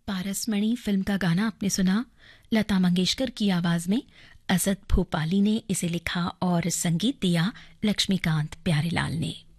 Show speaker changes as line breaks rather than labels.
पारसमणि film का गाना आपने सुना लता मंगेशकर की आवाज में। असद भोपाली ने इसे लिखा और संगीत दिया लक्ष्मीकांत प्यारेलाल ने।